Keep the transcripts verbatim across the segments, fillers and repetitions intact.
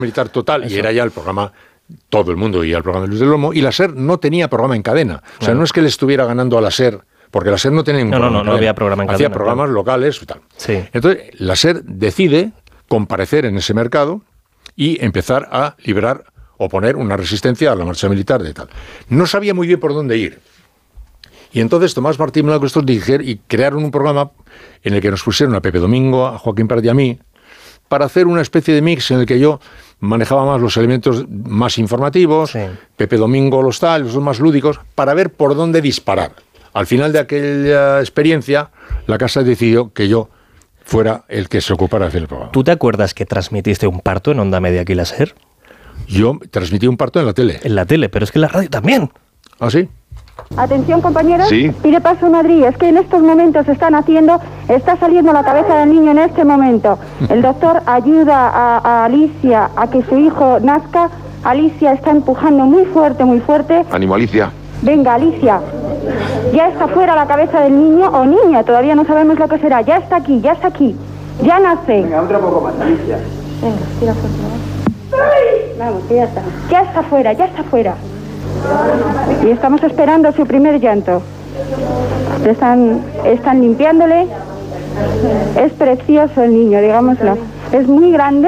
militar total, eso. Y era ya el programa, todo el mundo oía el programa de Luis del Olmo, y la SER no tenía programa en cadena. O sea, claro. No es que le estuviera ganando a la SER, porque la SER no tenía ningún no, programa no, no, en cadena. No había programa en Hacía cadena. programas claro. locales y tal. Sí. Entonces, la SER decide comparecer en ese mercado y empezar a liberar o poner una resistencia a la marcha militar de tal. No sabía muy bien por dónde ir. Y entonces Tomás Martín Blanco estos dijeron y crearon un programa en el que nos pusieron a Pepe Domingo, a Joaquín Prat y a mí, para hacer una especie de mix en el que yo manejaba más los elementos más informativos, sí. Pepe Domingo los tal, los más lúdicos, para ver por dónde disparar. Al final de aquella experiencia, la casa decidió que yo fuera el que se ocupara de hacer el programa. ¿Tú te acuerdas que transmitiste un parto en Onda Media aquí la SER? Yo transmití un parto en la tele. En la tele, pero es que en la radio también. ¿Ah, sí? Atención, compañeros, sí. Pide paso Madrid, es que en estos momentos están haciendo, está saliendo la cabeza del niño en este momento. El doctor ayuda a, a Alicia a que su hijo nazca. Alicia está empujando muy fuerte, muy fuerte. Ánimo, Alicia. Venga, Alicia. Ya está fuera la cabeza del niño o niña, todavía no sabemos lo que será. Ya está aquí, ya está aquí. Ya nace. Venga, otro poco más, Alicia. Venga, tira fuerte. Vamos, que ya está. Ya está fuera, ya está fuera. Y estamos esperando su primer llanto. Están, están limpiándole. Es precioso el niño, digámoslo. Es muy grande.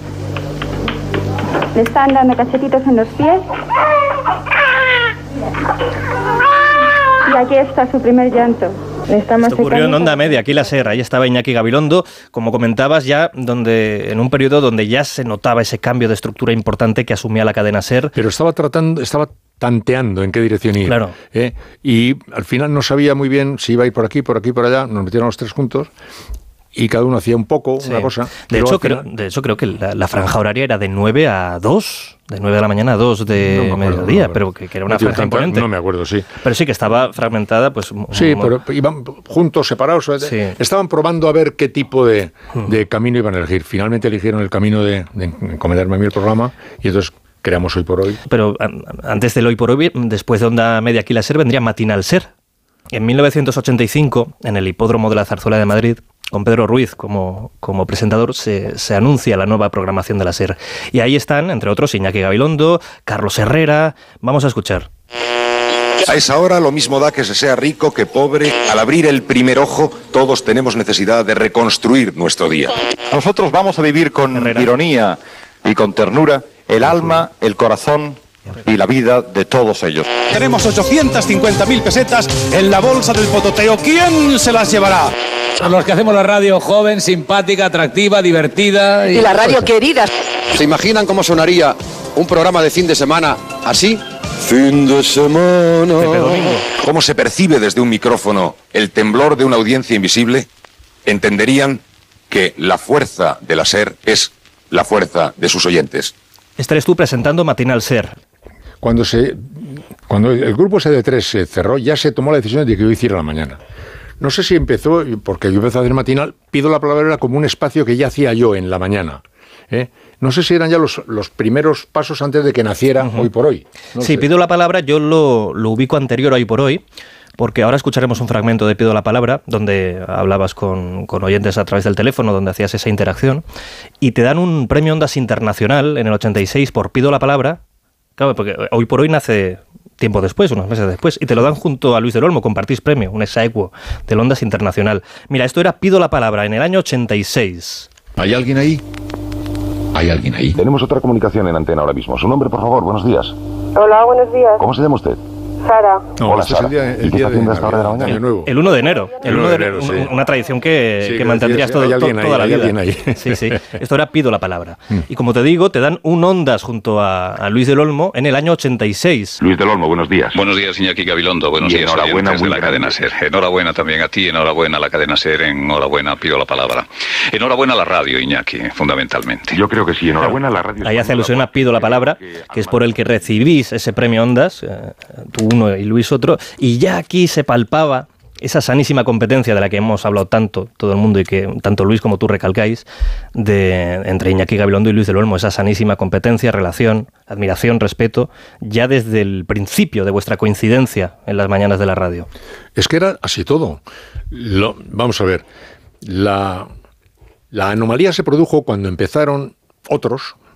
Le están dando cachetitos en los pies. Y aquí está su primer llanto. Esto ocurrió en Onda Media, aquí la SER, ahí estaba Iñaki Gabilondo, como comentabas ya, donde en un periodo donde ya se notaba ese cambio de estructura importante que asumía la cadena SER. Pero estaba tratando, estaba tanteando en qué dirección ir. Claro. ¿eh? Y al final no sabía muy bien si iba a ir por aquí, por aquí, por allá, nos metieron los tres juntos. Y cada uno hacía un poco, sí. una cosa. De hecho, creo, de hecho, creo que la, la franja horaria era de nueve a dos, de nueve de la mañana a dos de no acuerdo, mediodía, no pero que, que era una no franja tanto, imponente. No me acuerdo, sí. Pero sí que estaba fragmentada, pues... Sí, muy... pero iban juntos, separados. Sí. Estaban probando a ver qué tipo de, de camino iban a elegir. Finalmente eligieron el camino de, de encomendarme a mí el programa y entonces... creamos Hoy por Hoy. Pero antes del Hoy por Hoy, después de Onda Media aquí la SER, vendría Matinal SER. En mil novecientos ochenta y cinco, en el hipódromo de la Zarzuela de Madrid, con Pedro Ruiz como, como presentador, se, se anuncia la nueva programación de la SER. Y ahí están, entre otros, Iñaki Gabilondo, Carlos Herrera. Vamos a escuchar. A esa hora lo mismo da que se sea rico que pobre. Al abrir el primer ojo, todos tenemos necesidad de reconstruir nuestro día. Nosotros vamos a vivir con Herrera. ironía y con ternura el alma, el corazón y la vida de todos ellos. Tenemos ochocientas cincuenta mil pesetas en la bolsa del pototeo. ¿Quién se las llevará? A los que hacemos la radio joven, simpática, atractiva, divertida. Y, y la radio querida. ¿Se imaginan cómo sonaría un programa de fin de semana así? Fin de semana. ¿Cómo se percibe desde un micrófono el temblor de una audiencia invisible? Entenderían que la fuerza de la SER es la fuerza de sus oyentes. Estarías tú presentando Matinal SER. Cuando se, cuando el grupo ese de tres se cerró, ya se tomó la decisión de que yo hiciera la mañana. No sé si empezó, porque yo empecé a hacer matinal, pido la palabra era como un espacio que ya hacía yo en la mañana. ¿eh? No sé si eran ya los, los primeros pasos antes de que naciera uh-huh. Hoy por Hoy. No sí, sé. Pido la palabra, yo lo, lo ubico anterior a Hoy por Hoy, porque ahora escucharemos un fragmento de Pido la Palabra, donde hablabas con, con oyentes a través del teléfono, donde hacías esa interacción, y te dan un premio Ondas Internacional en el ochenta y seis por Pido la Palabra. Claro, porque Hoy por Hoy nace tiempo después, unos meses después, y te lo dan junto a Luis del Olmo, compartís premio, un exaequo del Ondas Internacional. Mira, esto era Pido la Palabra en el año ochenta y seis. ¿Hay alguien ahí? ¿Hay alguien ahí? Tenemos otra comunicación en antena ahora mismo. Su nombre, por favor, buenos días. Hola, buenos días. ¿Cómo se llama usted? Sara. No, Hola, este Sara. es el día, el ¿Y qué día está haciendo de hasta ahora de la mañana? Año Nuevo. El uno de enero. El uno de enero, sí. Una tradición que, sí, que mantendrías sí, todo, hay to, alguien ahí, toda la hay vida. alguien ahí. Sí, sí. Esto era Pido la Palabra. Y como te digo, te dan un Ondas junto a, a Luis del Olmo en el año ochenta y seis. Luis del Olmo, buenos días. Buenos días, Iñaki Gabilondo. Buenos y días, enhorabuena oyentes de la grande. cadena SER. Enhorabuena también a ti, enhorabuena a la cadena SER, enhorabuena Pido la Palabra. Enhorabuena a la radio, Iñaki, fundamentalmente. Yo creo que sí, enhorabuena a la radio. Ahí hace alusión a Pido la Palabra, que es por el que recibís ese premio Ondas, eh, tú uno y Luis otro, y ya aquí se palpaba esa sanísima competencia de la que hemos hablado tanto, todo el mundo, y que tanto Luis como tú recalcáis, de, entre Iñaki Gabilondo y Luis del Olmo, esa sanísima competencia, relación, admiración, respeto, ya desde el principio de vuestra coincidencia en las mañanas de la radio. Es que era así todo. Lo, vamos a ver, la, la anomalía se produjo cuando empezaron otros,